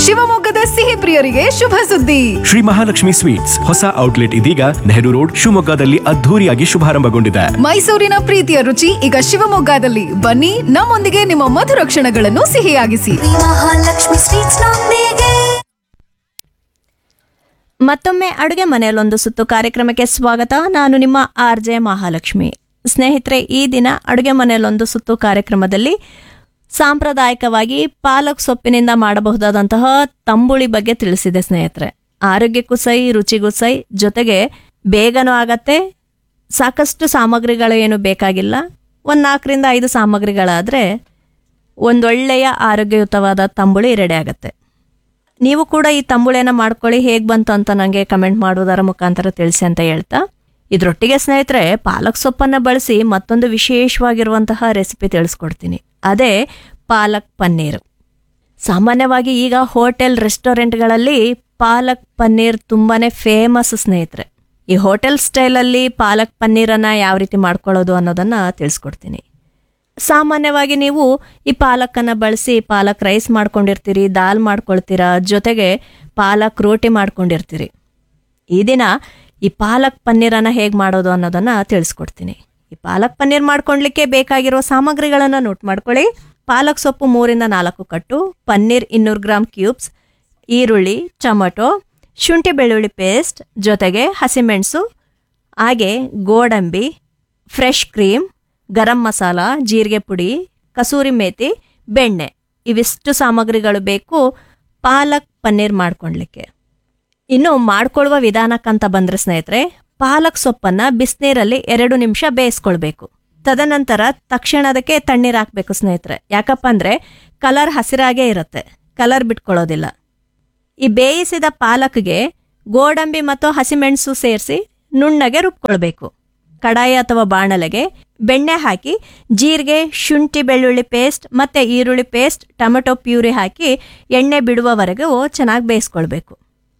ಶಿವಮೊಗ್ಗದ ಸಿಹಿ ಪ್ರಿಯರಿಗೆ ಶುಭ ಸುದ್ದಿ. ಶ್ರೀ ಮಹಾಲಕ್ಷ್ಮಿ ಸ್ವೀಟ್ಸ್ ಹೊಸ ಔಟ್ಲೆಟ್ ಇದೀಗ ನೆಹರು ರೋಡ್ ಶಿವಮೊಗ್ಗದಲ್ಲಿ ಅದ್ಧೂರಿಯಾಗಿ ಶುಭಾರಂಭಗೊಂಡಿದೆ. ಮೈಸೂರಿನ ಪ್ರೀತಿಯ ರುಚಿ ಈಗ ಶಿವಮೊಗ್ಗದಲ್ಲಿ. ಬನ್ನಿ, ನಮ್ಮೊಂದಿಗೆ ನಿಮ್ಮ ಮಧುರ ಕ್ಷಣಗಳನ್ನು ಸಿಹಿಯಾಗಿಸಿ. ಮಹಾಲಕ್ಷ್ಮಿ ಸ್ವೀಟ್ಸ್ ನೊಂದಿಗೆ. ಮತ್ತೊಮ್ಮೆ ಅಡುಗೆ ಮನೆಯಲ್ಲೊಂದು ಸುತ್ತು ಕಾರ್ಯಕ್ರಮಕ್ಕೆ ಸ್ವಾಗತ. ನಾನು ನಿಮ್ಮ RJ ಮಹಾಲಕ್ಷ್ಮಿ. ಸ್ನೇಹಿತರೆ, ಈ ದಿನ ಅಡುಗೆ ಮನೆಯಲ್ಲೊಂದು ಸುತ್ತು ಕಾರ್ಯಕ್ರಮದಲ್ಲಿ ಸಾಂಪ್ರದಾಯಿಕವಾಗಿ ಪಾಲಕ್ ಸೊಪ್ಪಿನಿಂದ ಮಾಡಬಹುದಾದಂತಹ ತಂಬುಳಿ ಬಗ್ಗೆ ತಿಳಿಸಿದೆ ಸ್ನೇಹಿತರೆ. ಆರೋಗ್ಯಕ್ಕೂ ಸೈ, ರುಚಿಗೂ ಸೈ, ಜೊತೆಗೆ ಬೇಗನೂ ಆಗತ್ತೆ. ಸಾಕಷ್ಟು ಸಾಮಗ್ರಿಗಳು ಏನು ಬೇಕಾಗಿಲ್ಲ. 4ರಿಂದ 5 ಸಾಮಗ್ರಿಗಳಾದರೆ ಒಂದೊಳ್ಳೆಯ ಆರೋಗ್ಯಯುತವಾದ ತಂಬುಳಿ ರೆಡಿ ಆಗುತ್ತೆ. ನೀವು ಕೂಡ ಈ ತಂಬುಳಿಯನ್ನು ಮಾಡ್ಕೊಳ್ಳಿ. ಹೇಗೆ ಬಂತು ಅಂತ ನನಗೆ ಕಮೆಂಟ್ ಮಾಡುವುದರ ಮುಖಾಂತರ ತಿಳಿಸಿ ಅಂತ ಹೇಳ್ತಾ, ಇದರೊಟ್ಟಿಗೆ ಸ್ನೇಹಿತರೆ ಪಾಲಕ್ ಸೊಪ್ಪನ್ನು ಬಳಸಿ ಮತ್ತೊಂದು ವಿಶೇಷವಾಗಿರುವಂತಹ ರೆಸಿಪಿ ತಿಳಿಸ್ಕೊಡ್ತೀನಿ. ಅದೇ ಪಾಲಕ್ ಪನ್ನೀರ್. ಸಾಮಾನ್ಯವಾಗಿ ಈಗ ಹೋಟೆಲ್ ರೆಸ್ಟೋರೆಂಟ್ಗಳಲ್ಲಿ ಪಾಲಕ್ ಪನ್ನೀರ್ ತುಂಬಾ ಫೇಮಸ್ ಸ್ನೇಹಿತರೆ. ಈ ಹೋಟೆಲ್ ಸ್ಟೈಲಲ್ಲಿ ಪಾಲಕ್ ಪನ್ನೀರನ್ನು ಯಾವ ರೀತಿ ಮಾಡ್ಕೊಳ್ಳೋದು ಅನ್ನೋದನ್ನು ತಿಳಿಸ್ಕೊಡ್ತೀನಿ. ಸಾಮಾನ್ಯವಾಗಿ ನೀವು ಈ ಪಾಲಕನ್ನು ಬಳಸಿ ಪಾಲಕ್ ರೈಸ್ ಮಾಡ್ಕೊಂಡಿರ್ತೀರಿ, ದಾಲ್ ಮಾಡ್ಕೊಳ್ತೀರಾ, ಜೊತೆಗೆ ಪಾಲಕ್ ರೋಟಿ ಮಾಡ್ಕೊಂಡಿರ್ತೀರಿ. ಈ ದಿನ ಈ ಪಾಲಕ್ ಪನ್ನೀರನ್ನು ಹೇಗೆ ಮಾಡೋದು ಅನ್ನೋದನ್ನು ತಿಳಿಸ್ಕೊಡ್ತೀನಿ. ಈ ಪಾಲಕ್ ಪನ್ನೀರ್ ಮಾಡ್ಕೊಳ್ಲಿಕ್ಕೆ ಬೇಕಾಗಿರೋ ಸಾಮಗ್ರಿಗಳನ್ನು ನೋಟ್ ಮಾಡ್ಕೊಳ್ಳಿ. ಪಾಲಕ್ ಸೊಪ್ಪು 3ರಿಂದ 4 ಕಟ್ಟು, ಪನ್ನೀರ್ 200 ಗ್ರಾಮ್ ಕ್ಯೂಬ್ಸ್, ಈರುಳ್ಳಿ, ಟೊಮೊಟೊ, ಶುಂಠಿ ಬೆಳ್ಳುಳ್ಳಿ ಪೇಸ್ಟ್, ಜೊತೆಗೆ ಹಸಿಮೆಣಸು, ಹಾಗೆ ಗೋಡಂಬಿ, ಫ್ರೆಶ್ ಕ್ರೀಮ್, ಗರಂ ಮಸಾಲ, ಜೀರಿಗೆ ಪುಡಿ, ಕಸೂರಿ ಮೇಥಿ, ಬೆಣ್ಣೆ. ಇವಿಷ್ಟು ಸಾಮಗ್ರಿಗಳು ಬೇಕು ಪಾಲಕ್ ಪನ್ನೀರ್ ಮಾಡ್ಕೊಳ್ಲಿಕ್ಕೆ. ಇನ್ನು ಮಾಡ್ಕೊಳ್ಳುವ ವಿಧಾನಕ್ಕಂತ ಬಂದರೆ ಸ್ನೇಹಿತರೆ, ಪಾಲಕ್ ಸೊಪ್ಪನ್ನು ಬಿಸಿನೀರಲ್ಲಿ 2 ನಿಮಿಷ ಬೇಯಿಸ್ಕೊಳ್ಬೇಕು. ತದನಂತರ ತಕ್ಷಣ ಅದಕ್ಕೆ ತಣ್ಣೀರು ಹಾಕಬೇಕು ಸ್ನೇಹಿತರೆ. ಯಾಕಪ್ಪ ಅಂದರೆ ಕಲರ್ ಹಸಿರಾಗೇ ಇರುತ್ತೆ, ಕಲರ್ ಬಿಟ್ಕೊಳ್ಳೋದಿಲ್ಲ. ಈ ಬೇಯಿಸಿದ ಪಾಲಕ್ಗೆ ಗೋಡಂಬಿ ಮತ್ತು ಹಸಿಮೆಣಸು ಸೇರಿಸಿ ನುಣ್ಣಗೆ ರುಬ್ಕೊಳ್ಬೇಕು. ಕಡಾಯಿ ಅಥವಾ ಬಾಣಲೆಗೆ ಬೆಣ್ಣೆ ಹಾಕಿ ಜೀರಿಗೆ, ಶುಂಠಿ ಬೆಳ್ಳುಳ್ಳಿ ಪೇಸ್ಟ್ ಮತ್ತು ಈರುಳ್ಳಿ ಪೇಸ್ಟ್, ಟೊಮೆಟೊ ಪ್ಯೂರಿ ಹಾಕಿ ಎಣ್ಣೆ ಬಿಡುವವರೆಗೂ ಚೆನ್ನಾಗಿ ಬೇಯಿಸ್ಕೊಳ್ಬೇಕು.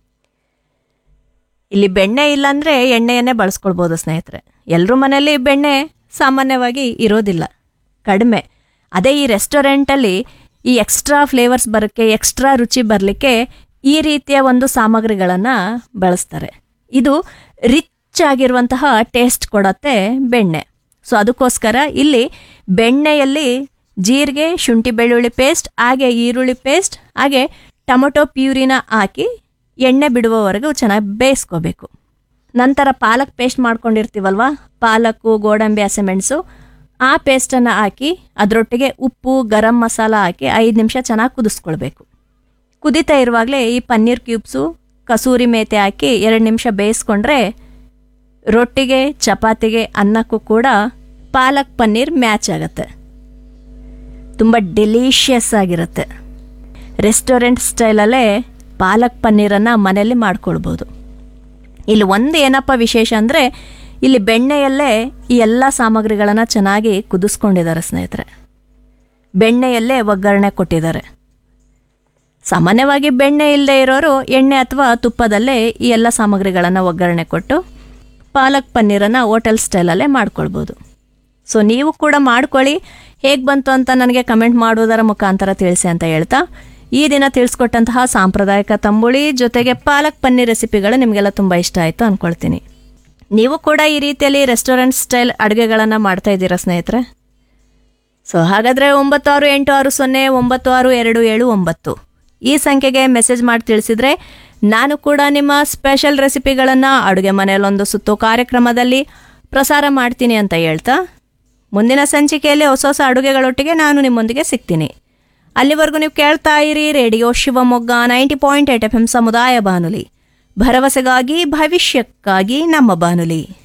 ಇಲ್ಲಿ ಬೆಣ್ಣೆ ಇಲ್ಲಾಂದರೆ ಎಣ್ಣೆಯನ್ನೇ ಬಳಸ್ಕೊಳ್ಬೋದು ಸ್ನೇಹಿತರೆ. ಎಲ್ಲರ ಮನೆಯಲ್ಲಿ ಬೆಣ್ಣೆ ಸಾಮಾನ್ಯವಾಗಿ ಇರೋದಿಲ್ಲ, ಕಡಿಮೆ. ಅದೇ ಈ ರೆಸ್ಟೋರೆಂಟಲ್ಲಿ ಈ ಎಕ್ಸ್ಟ್ರಾ ಫ್ಲೇವರ್ಸ್ ಬರೋಕ್ಕೆ, ಎಕ್ಸ್ಟ್ರಾ ರುಚಿ ಬರಲಿಕ್ಕೆ ಈ ರೀತಿಯ ಒಂದು ಸಾಮಗ್ರಿಗಳನ್ನು ಬಳಸ್ತಾರೆ. ಇದು ರಿಚ್ ಆಗಿರುವಂತಹ ಟೇಸ್ಟ್ ಕೊಡತ್ತೆ ಬೆಣ್ಣೆ. ಸೊ ಅದಕ್ಕೋಸ್ಕರ ಇಲ್ಲಿ ಬೆಣ್ಣೆಯಲ್ಲಿ ಜೀರಿಗೆ, ಶುಂಠಿ ಬೆಳ್ಳುಳ್ಳಿ ಪೇಸ್ಟ್, ಹಾಗೆ ಈರುಳ್ಳಿ ಪೇಸ್ಟ್, ಹಾಗೆ ಟೊಮೊಟೊ ಪ್ಯೂರಿನ ಹಾಕಿ ಎಣ್ಣೆ ಬಿಡುವವರೆಗೂ ಚೆನ್ನಾಗಿ ಬೇಯಿಸ್ಕೋಬೇಕು. ನಂತರ ಪಾಲಕ್ ಪೇಸ್ಟ್ ಮಾಡ್ಕೊಂಡಿರ್ತೀವಲ್ವ, ಪಾಲಕ್ಕು, ಗೋಡಂಬಿ, ಹಸಿಮೆಣಸು, ಆ ಪೇಸ್ಟನ್ನು ಹಾಕಿ ಅದರೊಟ್ಟಿಗೆ ಉಪ್ಪು, ಗರಂ ಮಸಾಲ ಹಾಕಿ 5 ನಿಮಿಷ ಚೆನ್ನಾಗಿ ಕುದಿಸ್ಕೊಳ್ಬೇಕು. ಕುದೀತಾ ಇರುವಾಗಲೇ ಈ ಪನ್ನೀರ್ ಕ್ಯೂಬ್ಸು, ಕಸೂರಿ ಮೇಥಿ ಹಾಕಿ 2 ನಿಮಿಷ ಬೇಯಿಸ್ಕೊಂಡ್ರೆ ರೊಟ್ಟಿಗೆ, ಚಪಾತಿಗೆ, ಅನ್ನಕ್ಕೂ ಕೂಡ ಪಾಲಕ್ ಪನ್ನೀರ್ ಮ್ಯಾಚ್ ಆಗುತ್ತೆ. ತುಂಬ ಡೆಲಿಷಿಯಸ್ ಆಗಿರುತ್ತೆ. ರೆಸ್ಟೋರೆಂಟ್ ಸ್ಟೈಲಲ್ಲೇ ಪಾಲಕ್ ಪನ್ನೀರನ್ನು ಮನೆಯಲ್ಲಿ ಮಾಡ್ಕೊಳ್ಬೋದು. ಇಲ್ಲಿ ಒಂದು ಏನಪ್ಪ ವಿಶೇಷ ಅಂದರೆ, ಇಲ್ಲಿ ಬೆಣ್ಣೆಯಲ್ಲೇ ಈ ಎಲ್ಲ ಸಾಮಗ್ರಿಗಳನ್ನು ಚೆನ್ನಾಗಿ ಕುದಿಸ್ಕೊಂಡಿದ್ದಾರೆ ಸ್ನೇಹಿತರೆ. ಬೆಣ್ಣೆಯಲ್ಲೇ ಒಗ್ಗರಣೆ ಕೊಟ್ಟಿದ್ದಾರೆ. ಸಾಮಾನ್ಯವಾಗಿ ಬೆಣ್ಣೆ ಇಲ್ಲದೆ ಇರೋರು ಎಣ್ಣೆ ಅಥವಾ ತುಪ್ಪದಲ್ಲೇ ಈ ಎಲ್ಲ ಸಾಮಗ್ರಿಗಳನ್ನು ಒಗ್ಗರಣೆ ಕೊಟ್ಟು ಪಾಲಕ್ ಪನ್ನೀರನ್ನು ಹೋಟೆಲ್ ಸ್ಟೈಲಲ್ಲೇ ಮಾಡ್ಕೊಳ್ಬೋದು. ಸೊ ನೀವು ಕೂಡ ಮಾಡ್ಕೊಳ್ಳಿ. ಹೇಗೆ ಬಂತು ಅಂತ ನನಗೆ ಕಮೆಂಟ್ ಮಾಡುವುದರ ಮುಖಾಂತರ ತಿಳಿಸಿ ಅಂತ ಹೇಳ್ತಾ, ಈ ದಿನ ತಿಳಿಸ್ಕೊಟ್ಟಂತಹ ಸಾಂಪ್ರದಾಯಿಕ ತಂಬುಳಿ ಜೊತೆಗೆ ಪಾಲಕ್ ಪನ್ನೀರ್ ರೆಸಿಪಿಗಳು ನಿಮಗೆಲ್ಲ ತುಂಬ ಇಷ್ಟ ಆಯಿತು ಅಂದ್ಕೊಳ್ತೀನಿ. ನೀವು ಕೂಡ ಈ ರೀತಿಯಲ್ಲಿ ರೆಸ್ಟೋರೆಂಟ್ ಸ್ಟೈಲ್ ಅಡುಗೆಗಳನ್ನು ಮಾಡ್ತಾ ಇದ್ದೀರಾ ಸ್ನೇಹಿತರೆ? ಸೊ ಹಾಗಾದರೆ 9680962779 ಈ ಸಂಖ್ಯೆಗೆ ಮೆಸೇಜ್ ಮಾಡಿ ತಿಳಿಸಿದರೆ ನಾನು ಕೂಡ ನಿಮ್ಮ ಸ್ಪೆಷಲ್ ರೆಸಿಪಿಗಳನ್ನು ಅಡುಗೆ ಮನೆಯಲ್ಲೊಂದು ಸುತ್ತು ಕಾರ್ಯಕ್ರಮದಲ್ಲಿ ಪ್ರಸಾರ ಮಾಡ್ತೀನಿ ಅಂತ ಹೇಳ್ತಾ, ಮುಂದಿನ ಸಂಚಿಕೆಯಲ್ಲಿ ಹೊಸ ಹೊಸ ಅಡುಗೆಗಳೊಟ್ಟಿಗೆ ನಾನು ನಿಮ್ಮೊಂದಿಗೆ ಸಿಗ್ತೀನಿ. ಅಲ್ಲಿವರೆಗೂ ನೀವು ಕೇಳ್ತಾ ಇರಿ ರೇಡಿಯೋ ಶಿವಮೊಗ್ಗ 90.8 FM ಸಮುದಾಯ ಬಾನುಲಿ. ಭರವಸೆಗಾಗಿ, ಭವಿಷ್ಯಕ್ಕಾಗಿ ನಮ್ಮ ಬಾನುಲಿ.